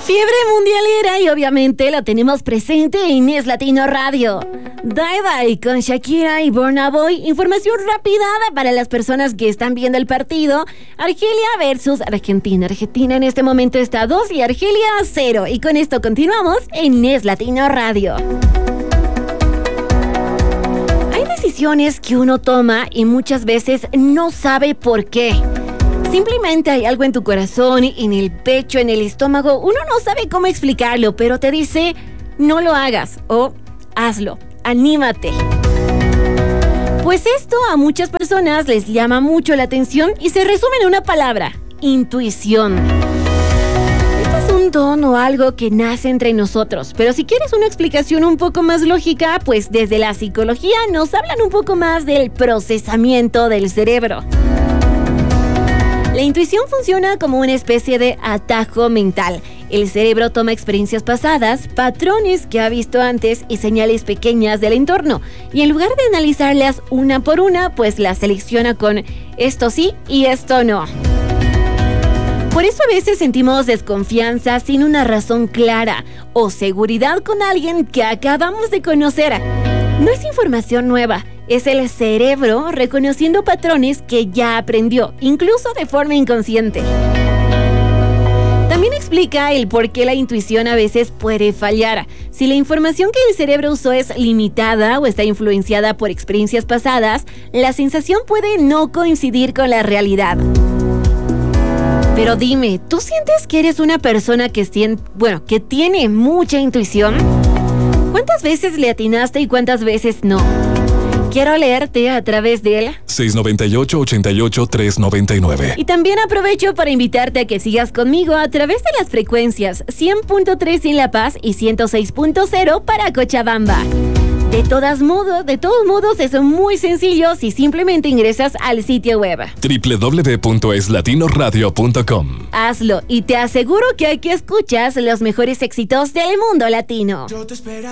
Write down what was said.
Fiebre mundialera y obviamente la tenemos presente en Es Latino Radio. Dai Dai con Shakira y Burna Boy. Información rápida para las personas que están viendo el partido. Argelia versus Argentina. Argentina en este momento está 2 y Argelia 0. Y con esto continuamos en Es Latino Radio. Hay decisiones que uno toma y muchas veces no sabe por qué. Simplemente hay algo en tu corazón, en el pecho, en el estómago. Uno no sabe cómo explicarlo, pero te dice, no lo hagas o hazlo, anímate. Pues esto a muchas personas les llama mucho la atención y se resume en una palabra, intuición. Este es un don o algo que nace entre nosotros, pero si quieres una explicación un poco más lógica, pues desde la psicología nos hablan un poco más del procesamiento del cerebro. La intuición funciona como una especie de atajo mental. El cerebro toma experiencias pasadas, patrones que ha visto antes y señales pequeñas del entorno. Y en lugar de analizarlas una por una, pues las selecciona con esto sí y esto no. Por eso a veces sentimos desconfianza sin una razón clara o seguridad con alguien que acabamos de conocer. No es información nueva. Es el cerebro reconociendo patrones que ya aprendió, incluso de forma inconsciente. También explica el por qué la intuición a veces puede fallar. Si la información que el cerebro usó es limitada o está influenciada por experiencias pasadas, la sensación puede no coincidir con la realidad. Pero dime, ¿tú sientes que eres una persona que tiene mucha intuición? ¿Cuántas veces le atinaste y cuántas veces no? Quiero leerte a través del 698-88-399. Y también aprovecho para invitarte a que sigas conmigo a través de las frecuencias 100.3 en La Paz y 106.0 para Cochabamba. De todos modos, es muy sencillo si simplemente ingresas al sitio web www.eslatinoradio.com. Hazlo y te aseguro que aquí escuchas los mejores éxitos del mundo latino.